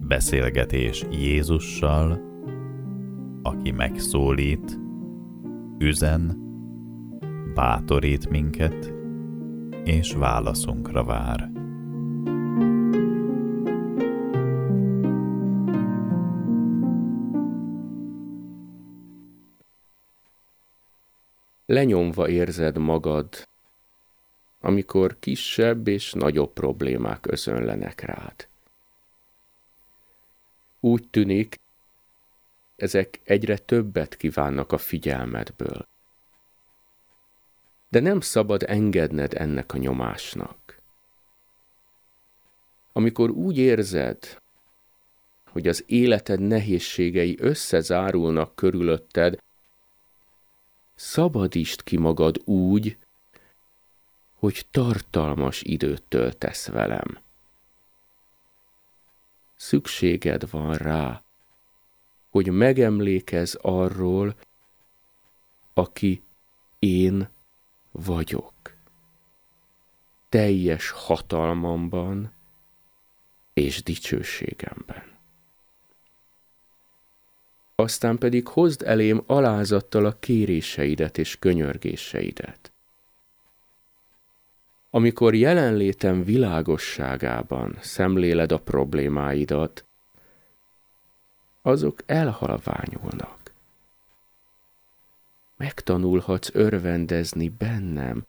Beszélgetés Jézussal, aki megszólít, üzen, bátorít minket, és válaszunkra vár. Lenyomva érzed magad, amikor kisebb és nagyobb problémák özönlenek rád. Úgy tűnik, ezek egyre többet kívánnak a figyelmedből. De nem szabad engedned ennek a nyomásnak. Amikor úgy érzed, hogy az életed nehézségei összezárulnak körülötted, szabadítsd ki magad úgy, hogy tartalmas időt töltesz velem. Szükséged van rá, hogy megemlékezz arról, aki én vagyok. Teljes hatalmamban és dicsőségemben. Aztán pedig hozd elém alázattal a kéréseidet és könyörgéseidet. Amikor jelenlétem világosságában szemléled a problémáidat, azok elhalványulnak. Megtanulhatsz örvendezni bennem,